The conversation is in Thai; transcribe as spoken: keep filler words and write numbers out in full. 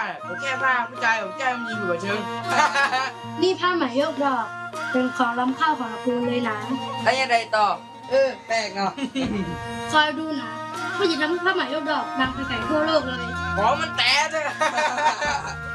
ผมแค่ผ้าผู้ชายผมแก้มยิงอยู่เชิงนี่ผ้าไหมยกดอกเป็นของล้ำค่าของตระกูลเลยนะแล้วยังไงต่อเออแปลกเนาะคอยดูนะผู้หญิงทำผ้าไหมยกดอกดังไปไกลทั่วโลกเลยของมันแตะเลย